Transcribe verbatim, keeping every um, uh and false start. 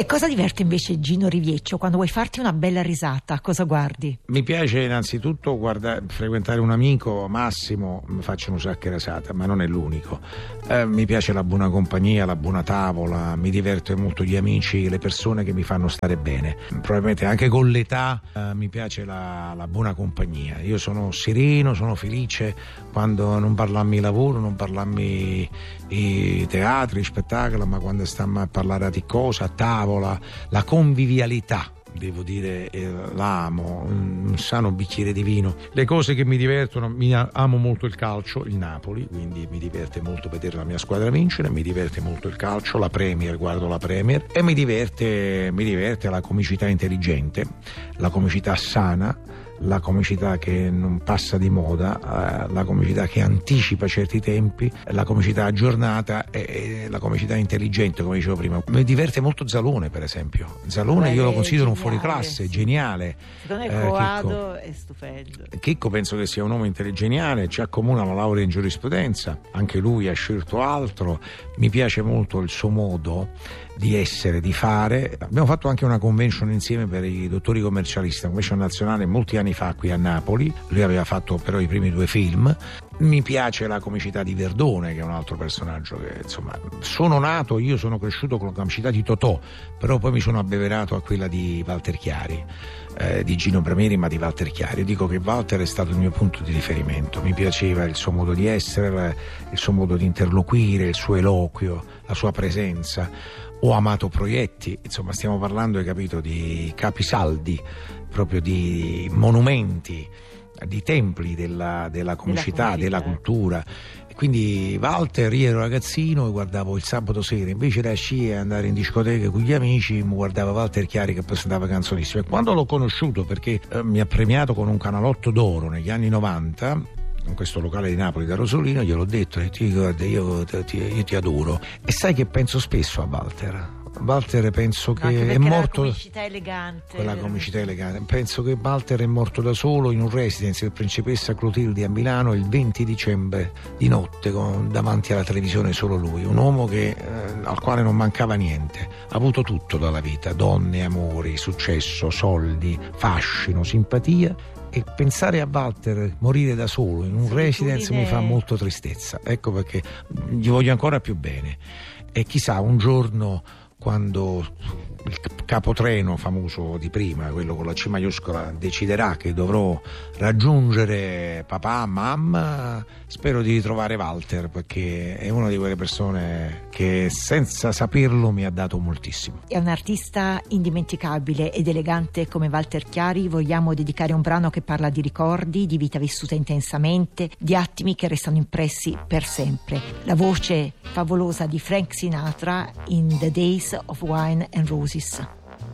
E cosa diverte invece Gino Rivieccio quando vuoi farti una bella risata? Cosa guardi? Mi piace innanzitutto guardare, frequentare un amico, Massimo, mi faccio un sacco di risata, ma non è l'unico. Eh, mi piace la buona compagnia, la buona tavola, mi diverte molto gli amici, le persone che mi fanno stare bene. Probabilmente anche con l'età eh, mi piace la, la buona compagnia. Io sono sereno, sono felice quando non parlammi lavoro, non parlammi i teatri, spettacoli, ma quando stiamo a parlare di cosa, a tavola, la convivialità. Devo dire, eh, l'amo, un sano bicchiere di vino. Le cose che mi divertono, mi amo molto il calcio, il Napoli, quindi mi diverte molto vedere la mia squadra vincere, mi diverte molto il calcio, la Premier, guardo la Premier e mi diverte, mi diverte la comicità intelligente, la comicità sana, la comicità che non passa di moda, eh, la comicità che anticipa certi tempi, la comicità aggiornata e, e la comicità intelligente, come dicevo prima. Mi diverte molto Zalone, per esempio. Zalone Beh, io lo considero un fuoriclasse, geniale. Secondo me Coado eh, è stupendo. Chicco penso che sia un uomo intelligente, ci accomuna la laurea in giurisprudenza, anche lui ha scelto altro. Mi piace molto il suo modo di essere, di fare. Abbiamo fatto anche una convention insieme per i dottori commercialisti, una convention nazionale molti anni fa qui a Napoli. Lui aveva fatto però i primi due film. Mi piace la comicità di Verdone, che è un altro personaggio che, insomma, sono nato, io sono cresciuto con la comicità di Totò, però poi mi sono abbeverato a quella di Walter Chiari, eh, di Gino Bramieri, ma di Walter Chiari. Io dico che Walter è stato il mio punto di riferimento. Mi piaceva il suo modo di essere, il suo modo di interloquire, il suo eloquio, la sua presenza. Ho amato Proietti, insomma stiamo parlando, hai capito, di capisaldi, proprio di monumenti, di templi della, della comicità, della, della cultura. E quindi Walter, io ero ragazzino e guardavo il sabato sera, invece da sci andare in discoteca con gli amici, mi guardava Walter Chiari che presentava canzonissime. E quando l'ho conosciuto, perché eh, mi ha premiato con un canalotto d'oro negli anni novanta, in questo locale di Napoli da Rosolino, gliel'ho detto, e ti guarda, io, ti, io ti adoro. E sai che penso spesso a Walter? Walter penso che no, è morto, la comicità elegante, quella comicità elegante. Penso che Walter è morto da solo in un residence del Principessa Clotilde a Milano il venti dicembre di notte, con, davanti alla televisione solo lui, un uomo che, eh, al quale non mancava niente, ha avuto tutto dalla vita: donne, amori, successo, soldi, fascino, simpatia. E pensare a Walter morire da solo in un sì, residence mi fa molto tristezza. Ecco perché gli voglio ancora più bene. E chissà, un giorno, quando il capotreno famoso di prima, quello con la C maiuscola, deciderà che dovrò raggiungere papà, mamma, spero di ritrovare Walter, perché è una di quelle persone che senza saperlo mi ha dato moltissimo. È un artista indimenticabile ed elegante come Walter Chiari. Vogliamo dedicare un brano che parla di ricordi, di vita vissuta intensamente, di attimi che restano impressi per sempre. La voce favolosa di Frank Sinatra in The Days of Wine and Roses.